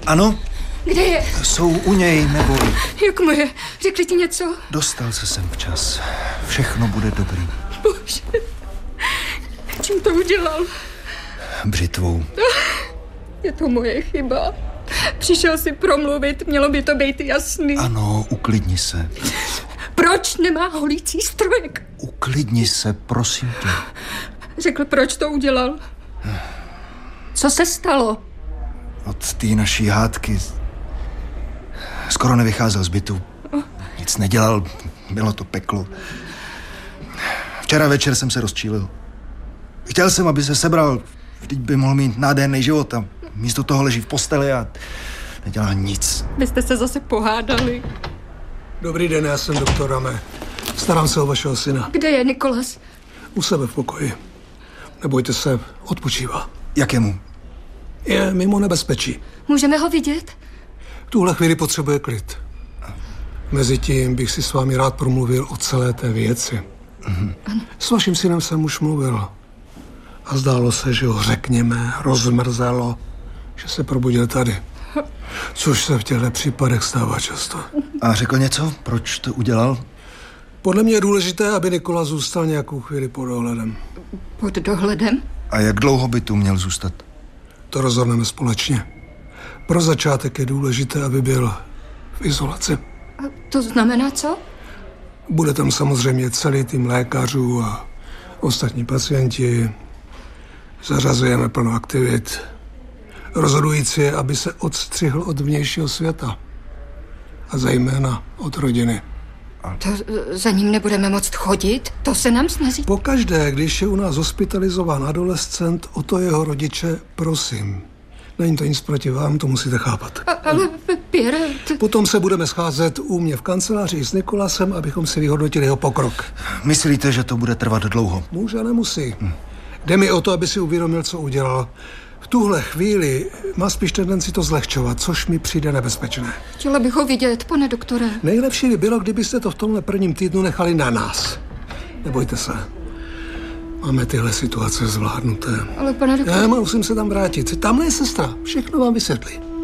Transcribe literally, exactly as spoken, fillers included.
Ano? Kde je? Jsou u něj, neboj. Jak mu je? Řekli ti něco? Dostal se sem včas. Všechno bude dobrý. Bože. Čím to udělal? Břitvou. Je to moje chyba. Přišel si promluvit, mělo by to být jasný. Ano, uklidni se. Proč nemá holící strojek? Uklidni se, prosím tě. Řekl, proč to udělal. Co se stalo? Od té naší hádky skoro nevycházel z bytu. Nic nedělal, bylo to peklo. Včera večer jsem se rozčílil. Chtěl jsem, aby se sebral, vždyť by mohl mít nádherný život a místo toho leží v posteli a nedělá nic. Vy jste se zase pohádali. Dobrý den, já jsem doktor Ramé. Starám se o vašeho syna. Kde je Nikolas? U sebe v pokoji. Nebojte se, odpočívá. Jakému? Je mimo nebezpečí. Můžeme ho vidět? V tuhle chvíli potřebuje klid. Mezitím bych si s vámi rád promluvil o celé té věci. Mhm. S vaším synem jsem už mluvil. A zdálo se, že ho řekněme, rozmrzelo, že se probudil tady. Což se v těchto případech stává často. A řekl něco? Proč to udělal? Podle mě je důležité, aby Nikola zůstal nějakou chvíli pod dohledem. Pod dohledem? A jak dlouho by tu měl zůstat? To rozhodneme společně. Pro začátek je důležité, aby byl v izolaci. A to znamená co? Bude tam samozřejmě celý tým lékařů a ostatní pacienti. Zařazujeme plno aktivit. Rozhodující je, aby se odstřihl od vnějšího světa. A zejména od rodiny. To za ním nebudeme moct chodit? To se nám snaží? Pokaždé, když je u nás hospitalizován adolescent, o to jeho rodiče prosím. Není to nic proti vám, to musíte chápat. A, ale Pierre... T... Potom se budeme scházet u mě v kanceláři s Nikolasem, abychom si vyhodnotili jeho pokrok. Myslíte, že to bude trvat dlouho? Může a nemusí. Hm. Jde mi o to, aby si uvědomil, co udělal. V tuhle chvíli má spíš tendenci to zlehčovat, což mi přijde nebezpečné. Chtěla bych ho vidět, pane doktore. Nejlepší by bylo, kdybyste to v tomhle prvním týdnu nechali na nás. Nebojte se. Máme tyhle situace zvládnuté. Ale pane doktore... Já musím se tam vrátit. Tamhle je sestra. Všechno vám vysvětlí.